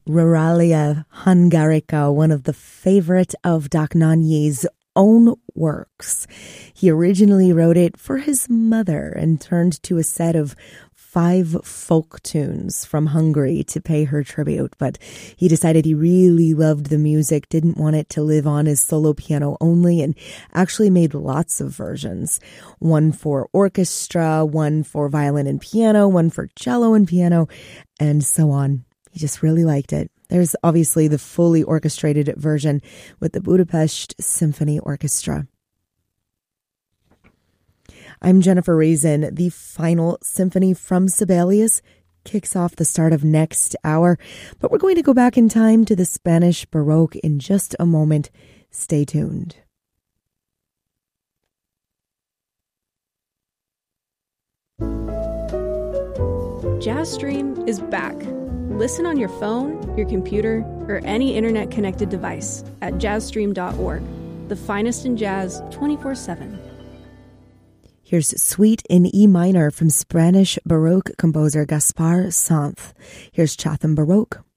Ruralia Hungarica, one of the favorite of Dohnányi's own works. He originally wrote it for his mother and turned to a set of 5 folk tunes from Hungary to pay her tribute, but he decided he really loved the music, didn't want it to live on his solo piano only, and actually made lots of versions. One for orchestra, one for violin and piano, one for cello and piano, and so on. He just really liked it. There's obviously the fully orchestrated version with the Budapest Symphony Orchestra. I'm Jennifer Raisin. The final symphony from Sibelius kicks off the start of next hour, but we're going to go back in time to the Spanish Baroque in just a moment. Stay tuned. JazzStream is back. Listen on your phone, your computer, or any internet-connected device at jazzstream.org. The finest in jazz 24/7. Here's Suite in E minor from Spanish Baroque composer Gaspar Sanz. Here's Chatham Baroque.